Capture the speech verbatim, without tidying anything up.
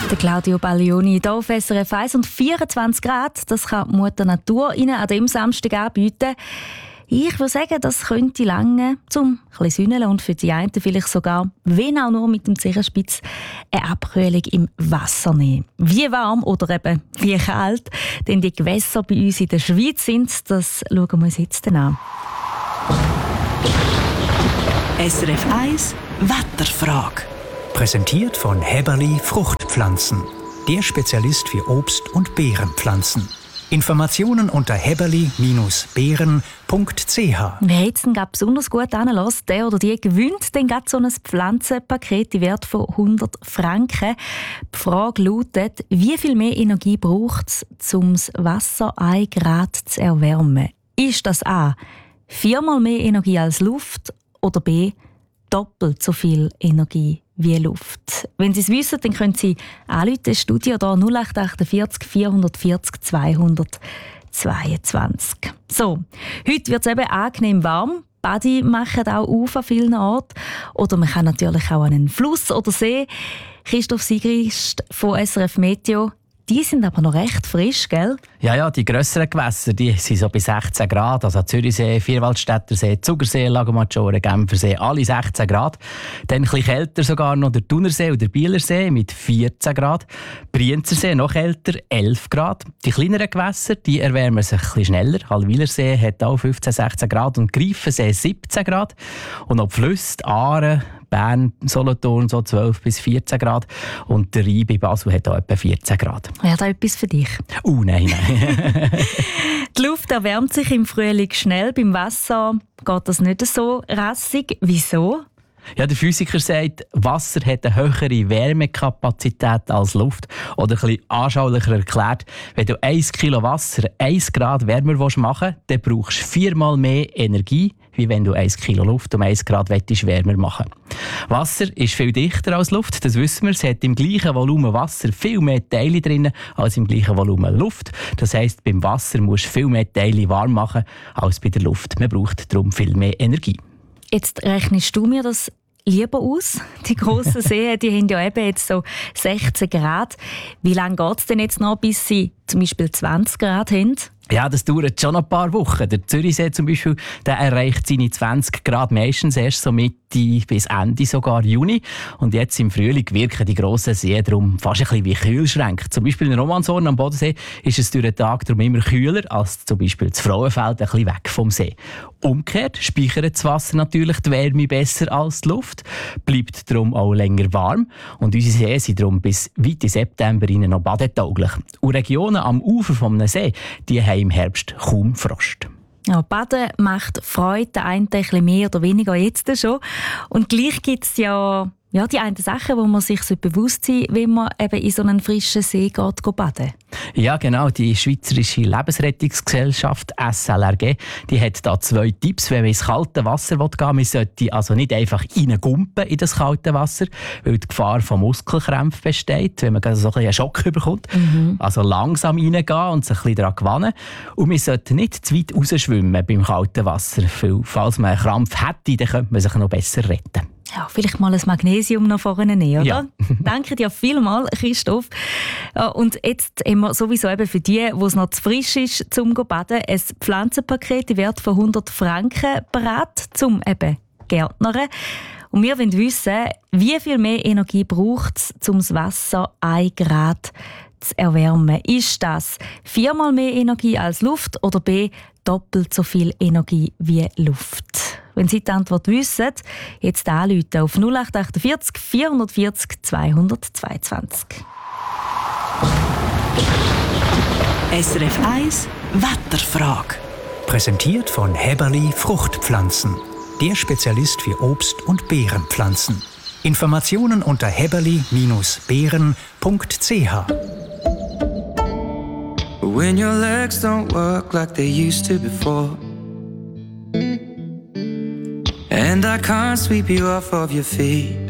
Der Claudio Baglioni hier auf S R F eins und vierundzwanzig Grad, das kann Mutter Natur Ihnen an diesem Samstag anbieten. Ich würde sagen, das könnte lange zum ein bisschen sühnen und für die einen vielleicht sogar, wenn auch nur mit dem Zehenspitz, eine Abkühlung im Wasser nehmen. Wie warm oder eben wie kalt denn die Gewässer bei uns in der Schweiz sind, das schauen wir uns jetzt an. S R F eins Wetterfrage. Präsentiert von Häberli Fruchtpflanzen. Der Spezialist für Obst- und Beerenpflanzen. Informationen unter häberli Bindestrich beeren punkt c h. Wer jetzt gerade besonders gut anlässt, der oder die gewinnt dann gerade so ein Pflanzenpaket im Wert von hundert Franken. Die Frage lautet, wie viel mehr Energie braucht es, um das Wasser ein Grad zu erwärmen? Ist das A, viermal mehr Energie als Luft oder B, doppelt so viel Energie wie Luft? Wenn Sie es wissen, dann können Sie anrufen, das Studio hier null acht acht vier vier vier null zweihundertzweiundzwanzig. So, heute wird es eben angenehm warm. Badi machen auch auf an vielen Orten. Oder man kann natürlich auch an einen Fluss oder See. Christoph Sigrist von S R F Meteo. Die sind aber noch recht frisch, gell? Ja, ja, die grösseren Gewässer die sind so bei sechzehn Grad. Also Zürichsee, Vierwaldstättersee, Zugersee, Lago Maggiore, Genfersee, alle sechzehn Grad. Dann ein bisschen kälter sogar noch der Thunersee und der Bielersee mit vierzehn Grad. Brienzersee noch kälter, elf Grad. Die kleineren Gewässer die erwärmen sich ein bisschen schneller. Halwilersee hat auch fünfzehn, sechzehn Grad und Greifensee siebzehn Grad. Und auch die Flüsse, die Aare, Bern, Solothurn so zwölf bis vierzehn Grad und der Rhein bei Basel hat auch etwa vierzehn Grad. Ja, da etwas für dich. Oh nein, nein. Die Luft erwärmt sich im Frühling schnell, beim Wasser geht das nicht so rassig. Wieso? Ja, der Physiker sagt, Wasser hat eine höhere Wärmekapazität als Luft. Oder ein bisschen anschaulicher erklärt, wenn du ein Kilo Wasser eins Grad wärmer machen willst, dann brauchst du viermal mehr Energie, wie wenn du ein Kilo Luft um eins Grad wärmer machen willst. Wasser ist viel dichter als Luft, das wissen wir. Es hat im gleichen Volumen Wasser viel mehr Teile drin als im gleichen Volumen Luft. Das heisst, beim Wasser musst du viel mehr Teile warm machen als bei der Luft. Man braucht darum viel mehr Energie. Jetzt rechnest du mir das lieber aus? Die grossen Seen die haben ja eben jetzt so sechzehn Grad. Wie lange geht es denn jetzt noch, bis sie zum Beispiel zwanzig Grad haben? Ja, das dauert schon ein paar Wochen. Der Zürichsee zum Beispiel, der erreicht seine zwanzig Grad meistens erst so Mitte bis Ende sogar Juni. Und jetzt im Frühling wirken die grossen Seen darum fast ein bisschen wie Kühlschränke. Zum Beispiel in Romanshorn am Bodensee ist es durch den Tag darum immer kühler als zum Beispiel das Frauenfeld ein bisschen weg vom See. Umgekehrt speichert das Wasser natürlich die Wärme besser als die Luft, bleibt darum auch länger warm. Und unsere Seen sind darum bis weit in September rein noch badetauglich. Und Regionen am Ufer eines See, die haben im Herbst kaum Frost. Ja, Baden macht Freude, der eine ein bisschen mehr oder weniger jetzt schon. Und gleich gibt es ja, ja die einen Sachen, wo man sich bewusst sein sollte, wenn man eben in so einen frischen See geht, geht baden. Ja, genau. Die Schweizerische Lebensrettungsgesellschaft S L R G die hat da zwei Tipps, wenn man ins kalte Wasser gehen will. Man sollte also nicht einfach reingumpen in das kalte Wasser, weil die Gefahr von Muskelkrämpfen besteht, wenn man so ein bisschen einen Schock bekommt. Mhm. Also langsam reingehen und sich ein bisschen daran gewöhnen. Und man sollte nicht zu weit rausschwimmen beim kalten Wasser, weil falls man einen Krampf hätte, dann könnte man sich noch besser retten. Ja, vielleicht mal ein Magnesium noch vorne nehmen, oder? Ja. Danke dir vielmals, Christoph. Und jetzt haben wir sowieso eben für die, wo es noch zu frisch ist, zum Baden, ein Pflanzenpaket im Wert von hundert Franken bereit, zum eben Gärtnern. Und wir wollen wissen, wie viel mehr Energie braucht es, um das Wasser ein Grad zu erwärmen. Ist das viermal mehr Energie als Luft oder B, doppelt so viel Energie wie Luft? Wenn Sie die Antwort wissen, jetzt anrufen auf null acht acht vier vier vier null zweihundertzweiundzwanzig. S R F eins Wetterfrage. Präsentiert von Häberli Fruchtpflanzen. Der Spezialist für Obst- und Beerenpflanzen. Informationen unter häberli Bindestrich beeren punkt c h. When your legs don't work like they used to before, and I can't sweep you off of your feet,